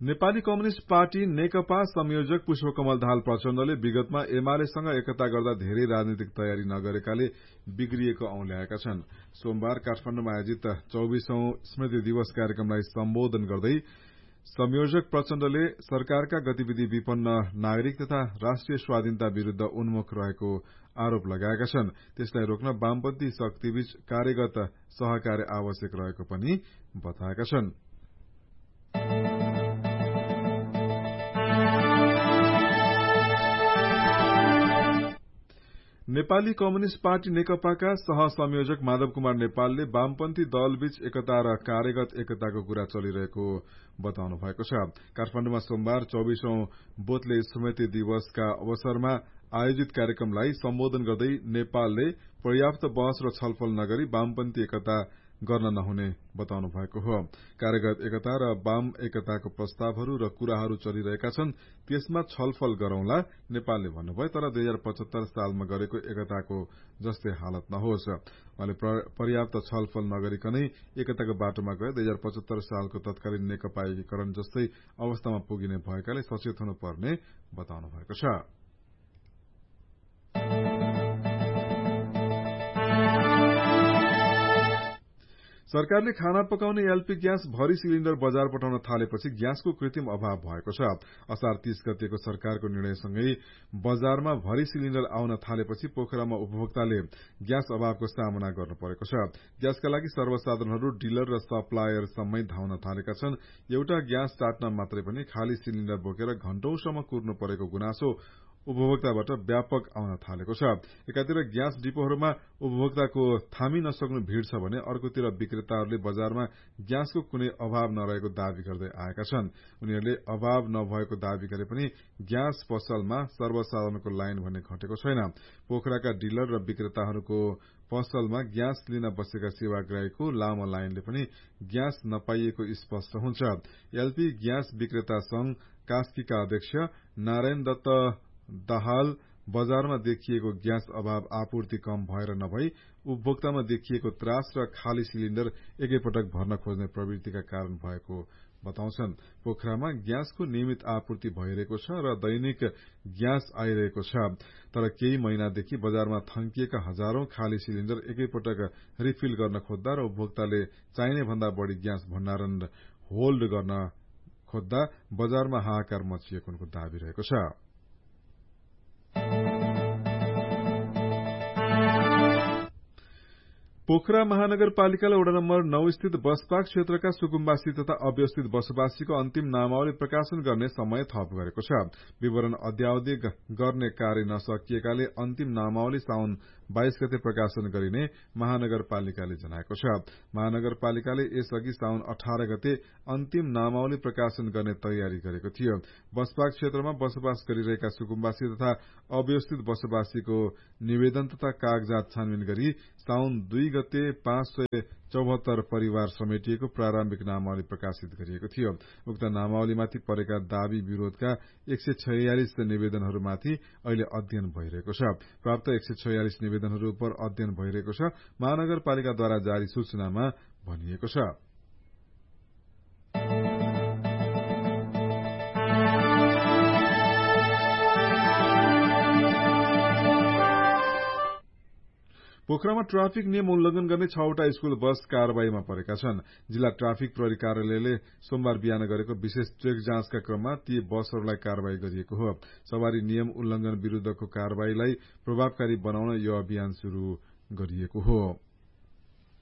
Nepali communist party नेकपा संयोजक पुष्पकमल दाहाल प्रचण्डले विगतमा एमालेसँग एकता गर्दा धेरै राजनीतिक तयारी नगरेकाले बिग्रिएको औंल्याएका छन्। सोमबार काठमाण्डुमा आयोजित 24औं स्मृति दिवस कार्यक्रमलाई सम्बोधन गर्दै संयोजक प्रचण्डले सरकारका गतिविधि विपन्न नागरिक तथा राष्ट्रिय स्वाधीनता विरूद्ध उन्मुख रहेको आरोप लगाएका छन्। त्यसलाई रोक्न वामपन्थी शक्तिबीच कार्यगत सहकार्य आवश्यक रहेको पनि बताएका छन्। नेपाली कम्युनिष्ट पार्टी नेकपाका सहसंयोजक माधव कुमार नेपालले वामपन्थी दलबीच एकता र कार्यगत एकताको कुरा चलिरहेको बताउनु भएको छ। काठमाण्डुमा सोमबार 24औं बोतले स्मृति दिवसका अवसरमा आयोजित कार्यक्रमलाई सम्बोधन गर्दै नेपालले पर्याप्त बहस र छलफल नगरी वामपन्थी एकता गर्न नहुने बताउनु भएको हो। कार्यगत एकता र वाम एकताको प्रस्तावहरू र कुराहरू चलिरहेका छन्, त्यसमा छलफल गरौंला नेपालले भन्नुभयो। तर 2075 सालमा गरेको एकताको जस्तै हालत नहोस्। उहाँले पर्याप्त छलफल नगरिकनै एकताको बाटोमा गए 2075 सालको तत्कालीन नेकपा एकीकरण जस्तै अवस्थामा पुगिने भएकाले सचेत हुनुपर्ने बताउनु भएको छ। सरकारले खाना पकाउने एलपी ग्यास भरी सिलिण्डर बजार पठाउन थालेपछि ग्यासको कृत्रिम अभाव भएको छ। असार 30 गतेको सरकारको निर्णयसँगै बजारमा भरी सिलिण्डर आउन थालेपछि पोखरामा उपभोक्ताले ग्यास अभावको सामना गर्नु परेको छ। ग्यासका लागि सर्वसाधारणहरू डिलर र सप्लायरसम्मै धाउन थालेका छन्। एउटा ग्यास टाट्न मात्रै पनि खाली सिलिण्डर बोकेर घण्टौंसम्म कुर्नु परेको गुनासो उपभोक्ताबाट व्यापक आउन थालेको छ। एकातिर ग्यास डिपोहरूमा उपभोक्ताको थामी नसक्नु भीड़ छ भने अर्कोतिर विक्रेताहरूले बजारमा ग्यासको कुनै अभाव नरहेको दावी गर्दै आएका छन्। उनीहरूले अभाव नभएको दावी गरे पनि ग्यास पसलमा सर्वसाधारणको लाइन भने घटेको छैन। पोखराका डिलर र विक्रेताहरूको पसलमा ग्यास लिन बसेका सेवाग्राहीको लामो लाइनले पनि ग्यास नपाइएको स्पष्ट हुन्छ। एलपी ग्यास विक्रेता संघ कास्कीका अध्यक्ष नारायण दत्त दाहाल बजारमा देखिएको ग्यास अभाव आपूर्ति कम भएर नभई उपभोक्तामा देखिएको त्रास र खाली सिलिण्डर एकैपटक भर्न खोज्ने प्रवृत्तिका कारण भएको बताउँछन्। पोखरामा ग्यासको नियमित आपूर्ति भइरहेको छ र दैनिक ग्यास आइरहेको छ। तर केही महिनादेखि बजारमा थन्किएका हजारौं खाली सिलिण्डर एकैपटक रिफिल गर्न खोज्दा र उपभोक्ताले चाहिने भन्दा बढ़ी ग्यास भण्डारण होल्ड गर्न खोज्दा बजारमा हाहाकार मचिएको उनको दावी रहेको छ। पोखरा महानगरपालिकाले वडा नम्बर 9 स्थित बसपार्क क्षेत्रका सुकुम्बासी तथा अव्यवस्थित बसोबासीको अन्तिम नामावली प्रकाशन गर्ने समय थप गरेको छ। विवरण अद्यावधि गर्ने कार्य नसकिएकाले अन्तिम नामावली साउन 22 गते प्रकाशन गरिने महानगरपालिकाले जनाएको छ। महानगरपालिकाले यसअघि साउन 18 गते अन्तिम नामावली प्रकाशन गर्ने तयारी गरेको थियो। बसपार्क क्षेत्रमा बसोबास गरिरहेका सुकुम्बासी तथा अव्यवस्थित बसोबासीको निवेदन तथा कागजात छानबिन गरी साउन 2 गते 574 परिवार समेटिएको प्रारम्भिक नामावली प्रकाशित गरिएको थियो। उक्त नामावलीमाथि परेका दावी विरोधका 146 निवेदनहरूमाथि अहिले अध्ययन भइरहेको छ। प्राप्त 146 निवेदनहरू उप अध्ययन भइरहेको छ। महानगरपालिकाद्वारा जारी सूचनामा भनिएको छ। पोखरामा ट्राफिक नियम उल्लंघन गर्ने 6वटा स्कूल बस कारवाहीमा परेका छन्। जिल्ला ट्राफिक प्रहरी कार्यालयले सोमबार बिहान गरेको विशेष चेक जाँचका क्रममा ती बसहरूलाई कारवाही गरिएको हो। सवारी नियम उल्लंघन विरूद्धको कारवाहीलाई प्रभावकारी बनाउन यो अभियान शुरू गरिएको हो।